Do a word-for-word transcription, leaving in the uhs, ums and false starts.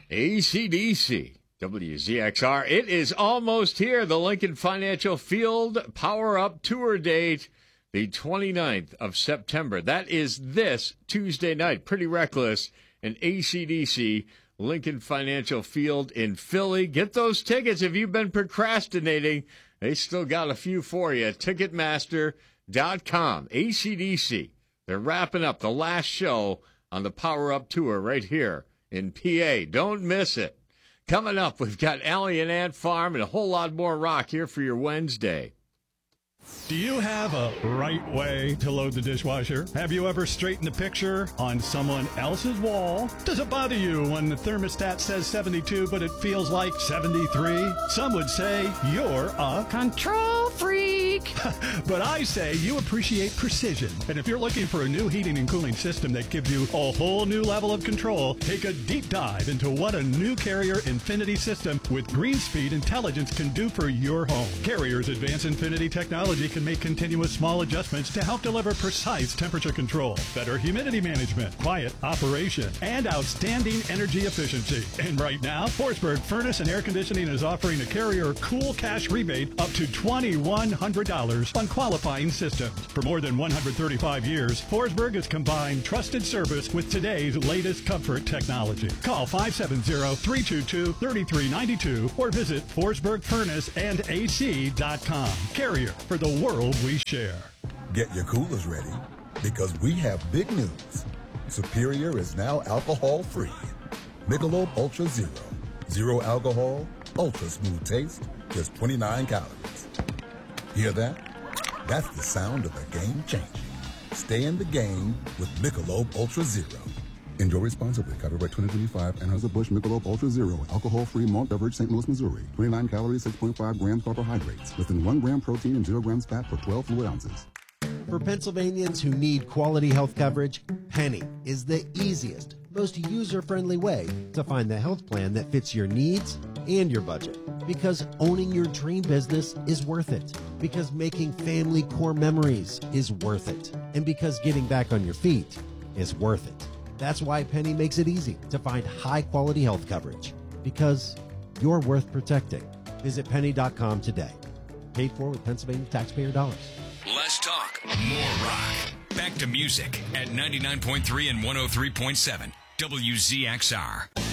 A C D C, W Z X R. It is almost here. The Lincoln Financial Field Power Up Tour date, the twenty-ninth of September. That is this Tuesday night. Pretty Reckless and A C D C, Lincoln Financial Field in Philly. Get those tickets if you've been procrastinating. They still got a few for you. Ticketmaster dot com. A C D C. They're wrapping up the last show on the Power Up Tour right here in P A. Don't miss it. Coming up, we've got Allie and Ant Farm and a whole lot more rock here for your Wednesday. Do you have a right way to load the dishwasher? Have you ever straightened a picture on someone else's wall? Does it bother you when the thermostat says seventy-two but it feels like seventy-three? Some would say you're a control freak. But I say you appreciate precision. And if you're looking for a new heating and cooling system that gives you a whole new level of control, take a deep dive into what a new Carrier Infinity system with GreenSpeed intelligence can do for your home. Carrier's advanced Infinity technology can make continuous small adjustments to help deliver precise temperature control, better humidity management, quiet operation, and outstanding energy efficiency. And right now, Forsberg Furnace and Air Conditioning is offering a Carrier Cool Cash rebate up to two thousand one hundred dollars on qualifying systems. For more than one hundred thirty-five years, Forsberg has combined trusted service with today's latest comfort technology. Call five seven zero, three two two, three three nine two or visit Forsberg Furnace and A C dot com. Carrier, for the world we share. Get your coolers ready, because we have big news. Superior is now alcohol-free. Michelob Ultra Zero. Zero alcohol, ultra smooth taste, just twenty-nine calories. Hear that? That's the sound of a game changing. Stay in the game with Michelob Ultra Zero. Enjoy responsibly. Copyright twenty twenty-five. Anheuser-Busch Michelob Ultra Zero. Alcohol-free malt beverage, Saint Louis, Missouri. twenty-nine calories, six point five grams carbohydrates. Less than one gram protein and zero grams fat for twelve fluid ounces. For Pennsylvanians who need quality health coverage, Penny is the easiest, most user-friendly way to find the health plan that fits your needs and your budget. Because owning your dream business is worth it. Because making family core memories is worth it. And because getting back on your feet is worth it. That's why Penny makes it easy to find high-quality health coverage. Because you're worth protecting. Visit penny dot com today. Paid for with Pennsylvania taxpayer dollars. Less talk, more rock. Back to music at ninety-nine point three and one oh three point seven W Z X R.